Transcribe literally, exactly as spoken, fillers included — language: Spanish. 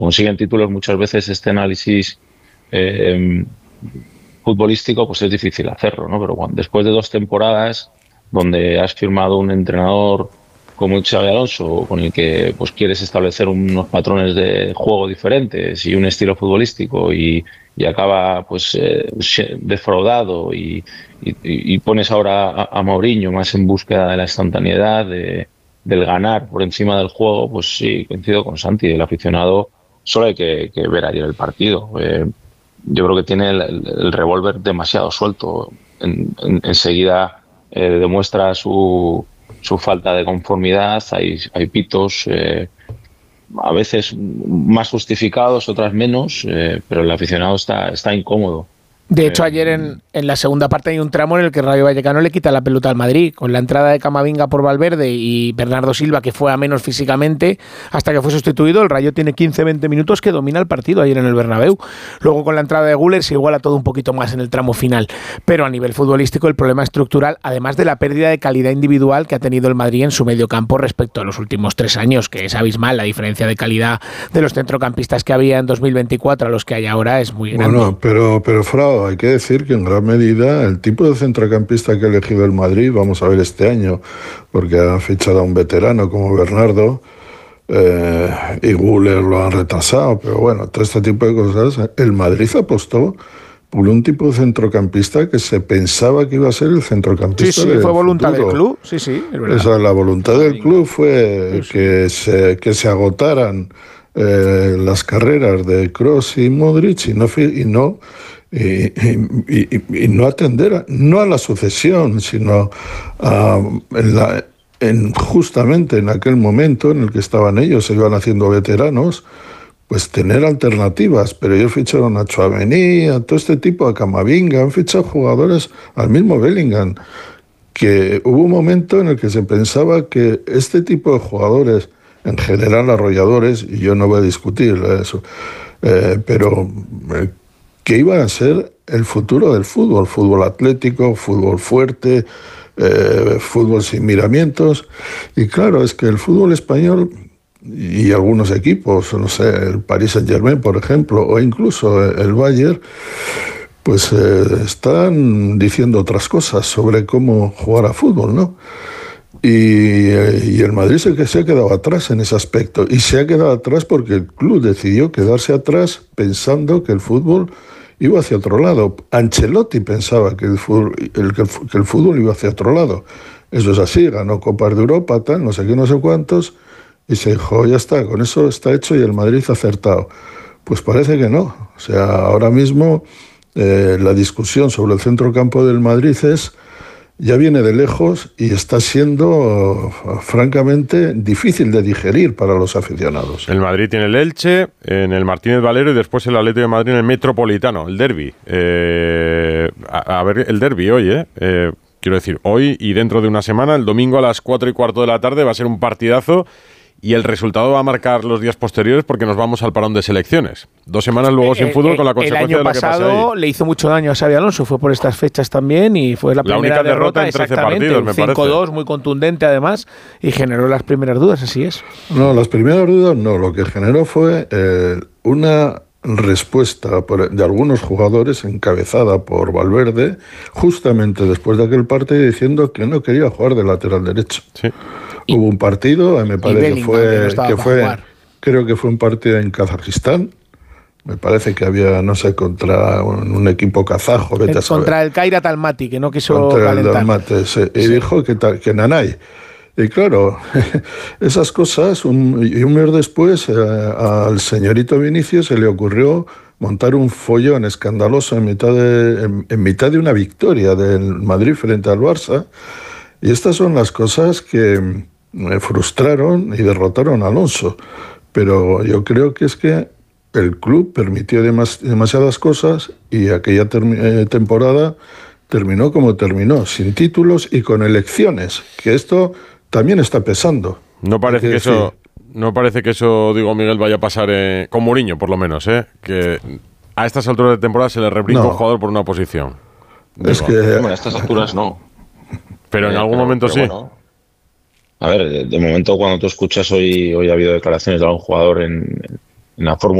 consiguen títulos, muchas veces este análisis eh, futbolístico pues es difícil hacerlo, ¿no? Pero cuando, después de dos temporadas donde has firmado un entrenador como Xabi Alonso, con el que pues quieres establecer unos patrones de juego diferentes y un estilo futbolístico y, y acaba pues eh, defraudado y, y, y pones ahora a, a Mourinho más en búsqueda de la instantaneidad, de, del ganar por encima del juego, pues sí, coincido con Santi, el aficionado solo hay que, que ver ayer el partido. Eh, yo creo que tiene el, el, el revólver demasiado suelto. En, en, enseguida eh, demuestra su su falta de conformidad, hay, hay pitos eh, a veces más justificados, otras menos, eh, pero el aficionado está, está incómodo. De hecho, ayer en, en la segunda parte hay un tramo en el que Rayo Vallecano le quita la pelota al Madrid, con la entrada de Camavinga por Valverde y Bernardo Silva, que fue a menos físicamente, hasta que fue sustituido. El Rayo tiene quince veinte minutos que domina el partido ayer en el Bernabéu. Luego, con la entrada de Güler, se iguala todo un poquito más en el tramo final. Pero a nivel futbolístico, el problema estructural, además de la pérdida de calidad individual que ha tenido el Madrid en su medio campo respecto a los últimos tres años, que es abismal. La diferencia de calidad de los centrocampistas que había en dos mil veinticuatro a los que hay ahora es muy grande. Bueno, pero, pero Frau, hay que decir que en gran medida el tipo de centrocampista que ha elegido el Madrid, vamos a ver este año, porque ha fichado a un veterano como Bernardo, eh, y Güler lo han retrasado, pero bueno, todo este tipo de cosas, el Madrid apostó por un tipo de centrocampista que se pensaba que iba a ser el centrocampista. Sí, sí, fue voluntad del club, sí, sí, es verdad. O sea, la voluntad del club fue sí, sí. que se, que se agotaran eh, las carreras de Kroos y Modric y no, y no Y, y, y, y no atender a, no a la sucesión, sino a, en la, en, justamente en aquel momento en el que estaban ellos, se iban haciendo veteranos, pues tener alternativas. Pero ellos ficharon a Tchouaméni, a todo este tipo, a Camavinga, han fichado jugadores, al mismo Bellingham, que hubo un momento en el que se pensaba que este tipo de jugadores, en general arrolladores, y yo no voy a discutir eso, eh, pero... Eh, que iban a ser el futuro del fútbol, fútbol atlético, fútbol fuerte, eh, fútbol sin miramientos. Y claro, es que el fútbol español y algunos equipos, no sé, el Paris Saint-Germain, por ejemplo, o incluso el Bayern, pues eh, están diciendo otras cosas sobre cómo jugar a fútbol, ¿no? Y, y el Madrid es el que se ha quedado atrás en ese aspecto. Y se ha quedado atrás porque el club decidió quedarse atrás pensando que el fútbol iba hacia otro lado. Ancelotti pensaba que el fútbol, el, que el fútbol iba hacia otro lado. Eso es así, ganó Copas de Europa, tal, no sé qué, no sé cuántos, y se dijo, ya está, con eso está hecho y el Madrid ha acertado. Pues parece que no. O sea, ahora mismo eh, la discusión sobre el centrocampo del Madrid es... ya viene de lejos y está siendo, francamente, difícil de digerir para los aficionados. El Madrid tiene el Elche, en el Martínez Valero y después el Atlético de Madrid en el Metropolitano, el derbi. Eh, a, a ver, el derbi hoy, ¿eh? eh quiero decir, hoy y dentro de una semana, el domingo a las cuatro y cuarto de la tarde, va a ser un partidazo. Y el resultado va a marcar los días posteriores porque nos vamos al parón de selecciones. Dos semanas luego sin fútbol, con la consecuencia de lo que pasa ahí. El año pasado le hizo mucho daño a Xabi Alonso, fue por estas fechas también y fue la, la primera única derrota, derrota en trece partidos, me cinco dos, muy contundente además, y generó las primeras dudas, así es. No, las primeras dudas no, lo que generó fue eh, una respuesta por, de algunos jugadores encabezada por Valverde, justamente después de aquel partido, diciendo que no quería jugar de lateral derecho. Sí. Hubo un partido, me parece que fue, que, no que fue creo que fue un partido en Kazajistán, me parece que había, no sé, contra un, un equipo kazajo. Vete el, a contra el Kairat Almaty, que no quiso contra calentar. El Almaty, sí, y sí. dijo que, que Nanay. Y claro, esas cosas, un, y un mes después eh, al señorito Vinicius se le ocurrió montar un follón escandaloso en mitad de, en, en mitad de una victoria del Madrid frente al Barça. Y estas son las cosas que me frustraron y derrotaron a Alonso. Pero yo creo que es que el club permitió demas, demasiadas cosas y aquella term- eh, temporada terminó como terminó, sin títulos y con elecciones, que esto también está pesando. No parece que, que eso, no parece que eso, digo Miguel, vaya a pasar eh, con Mourinho, por lo menos, ¿eh? Que a estas alturas de temporada se le rebrinca no. un jugador por una posición. Digo, es que bueno, a estas alturas no. Pero en eh, algún pero, momento pero sí. Bueno, a ver, de, de momento cuando tú escuchas hoy, hoy ha habido declaraciones de algún jugador en, en la Fórmula